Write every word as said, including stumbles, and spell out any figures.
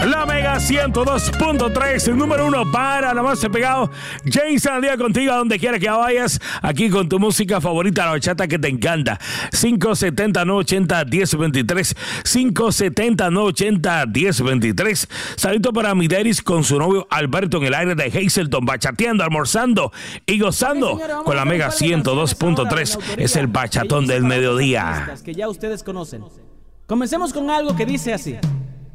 La Mega ciento dos punto tres, el número uno para la más pegado. Jason al día contigo, a donde quiera que vayas, aquí con tu música favorita, la bachata que te encanta. cinco siete cero, nueve ocho cero, uno cero dos tres. cinco siete cero, nueve ocho cero, uno cero dos tres. Saludito para Mideris con su novio Alberto en el aire de Hazelton, bachateando, almorzando y gozando okay, señora, con la Mega ciento dos punto tres. Es el bachatón del mediodía. Que ya ustedes conocen. Comencemos con algo que dice así.